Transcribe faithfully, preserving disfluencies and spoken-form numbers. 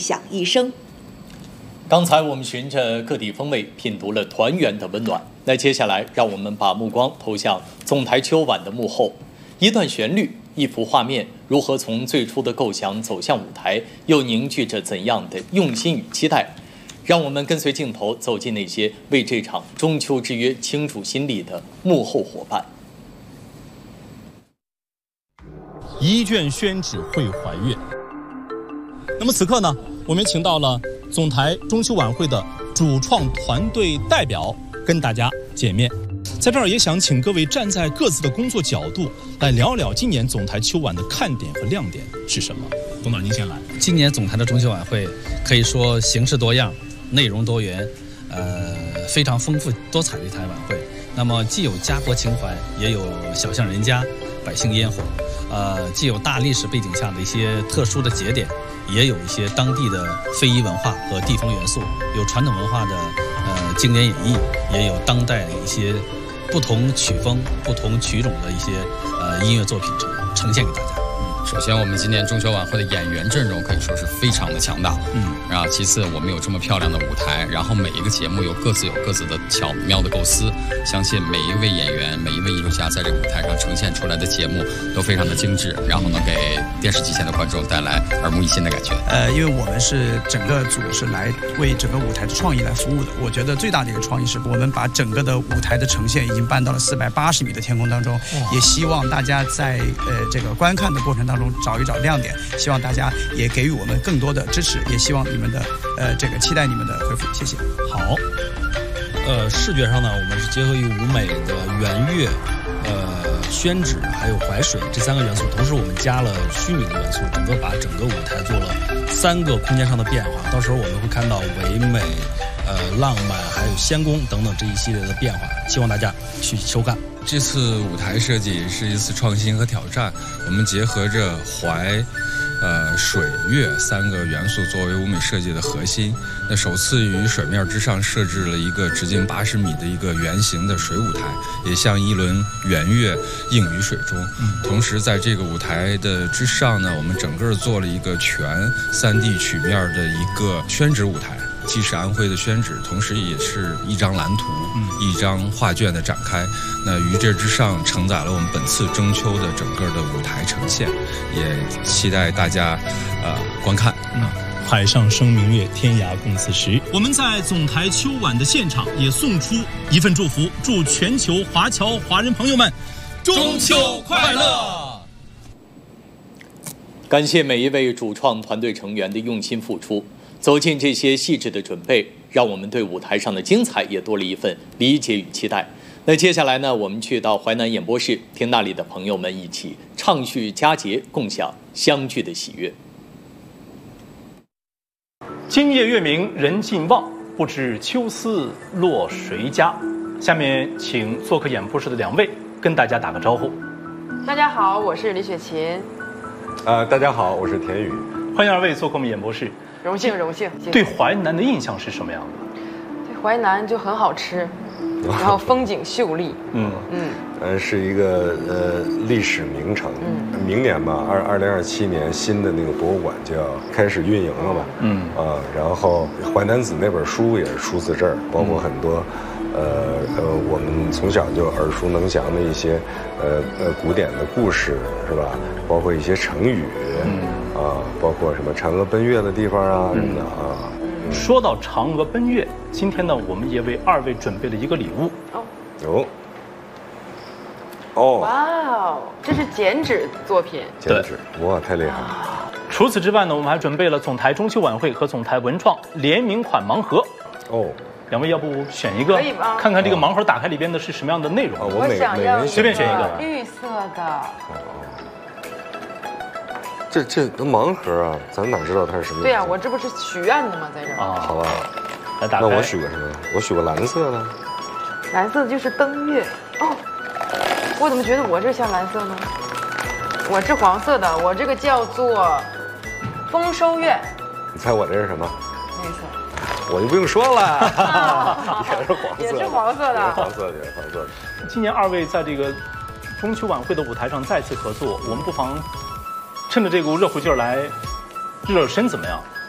响一生。 刚才我们循着各地风味品读了团圆的温暖，那接下来让我们把目光投向总台秋晚的幕后，一段旋律，一幅画面，如何从最初的构想走向舞台，又凝聚着怎样的用心与期待？让我们跟随镜头走进那些为这场中秋之约倾注心力的幕后伙伴。 一卷宣纸绘怀月。那么此刻呢，我们请到了总台中秋晚会的主创团队代表跟大家见面。在这儿也想请各位站在各自的工作角度来聊聊今年总台秋晚的看点和亮点是什么。董导您先来。 今年总台的中秋晚会可以说形式多样，内容多元，呃，非常丰富多彩的一台晚会。那么既有家国情怀，也有小巷人家、百姓烟火，呃，既有大历史背景下的一些特殊的节点，也有一些当地的非遗文化和地方元素，有传统文化的呃经典演绎，也有当代的一些不同曲风、不同曲种的一些呃音乐作品呈呈现给大家。 首先，我们今年中秋晚会的演员阵容可以说是非常的强大，嗯，然后其次我们有这么漂亮的舞台，然后每一个节目有各自有各自的巧妙的构思，相信每一位演员、每一位艺术家在这个舞台上呈现出来的节目都非常的精致，然后呢给电视机前的观众带来耳目一新的感觉。 呃，因为我们是整个组是来为整个舞台的创意来服务的，我觉得最大的一个创意是我们把整个的舞台的呈现已经搬到了四百八十米的天空当中，也希望大家在呃这个观看的过程当中找一找亮点，希望大家也给予我们更多的支持，也希望你们的呃这个期待你们的回复，谢谢。 好，呃，视觉上呢，我们是结合于舞美的圆月、呃宣纸还有淮水这三个元素，同时我们加了虚拟的元素，整个把整个舞台做了三个空间上的变化。到时候我们会看到唯美、呃浪漫还有仙宫等等这一系列的变化，希望大家去收看。 这次舞台设计是一次创新和挑战，我们结合着淮、呃水、月三个元素作为舞美设计的核心。那首次于水面之上设置了一个直径八十米的一个圆形的水舞台，也像一轮圆月映于水中。同时在这个舞台的之上呢，我们整个做了一个全 三 D 曲面的一个宣纸舞台，既是安徽的宣纸，同时也是一张蓝图、嗯、一张画卷的展开。那于这之上承载了我们本次中秋的整个的舞台呈现，也期待大家呃观看。 嗯，海上生明月，天涯共此时。我们在总台秋晚的现场也送出一份祝福，祝全球华侨华人朋友们中秋快乐！ 感谢每一位主创团队成员的用心付出。走进这些细致的准备，让我们对舞台上的精彩也多了一份理解与期待。那接下来呢，我们去到淮南演播室，听那里的朋友们一起畅叙佳节，共享相聚的喜悦。 今夜月明人尽望，不知秋思落谁家。下面请做客演播室的两位跟大家打个招呼。 大家好，我是李雪琴。 呃，大家好，我是田宇。 欢迎二位做客我们演播室。 荣幸荣幸。 对淮南的印象是什么样的？ 对淮南就很好吃，然后风景秀丽。 嗯嗯，呃，是一个呃历史名城。嗯，明年吧，二二零二七年新的那个博物馆就要开始运营了嘛。嗯啊，然后《淮南子》那本书也是出自这儿，包括很多。呃呃，我们从小就耳熟能详的一些呃呃古典的故事，是吧？包括一些成语，嗯啊，包括什么嫦娥奔月的地方啊什么的啊。 说到嫦娥奔月，今天呢，我们也为二位准备了一个礼物。 哦哦哦！ 哇哦，这是剪纸作品。 剪纸，哇，太厉害了！ 除此之外呢，我们还准备了总台中秋晚会和总台文创联名款盲盒。哦。两位要不选一个， 可以吗？ 看看这个盲盒打开里边的是什么样的内容？ 哦、我每每人随便选一个， 绿色的。哦， 这这盲盒啊，咱哪知道它是什么？ 对呀、啊，我这不是许愿的吗？在这儿。 啊，好吧， 来打开。 那我许个什么？我许个蓝色的。 蓝色的就是登月哦。我怎么觉得我这像蓝色呢？我是黄色的，我这个叫做丰收月。 你猜我这是什么？ 绿色。 我就不用说了，也是黄色， 也是黄色的， 也是黄色的，也是黄色的。 今年二位在这个中秋晚会的舞台上再次合作，我们不妨趁着这股热乎劲儿来热热身，怎么样？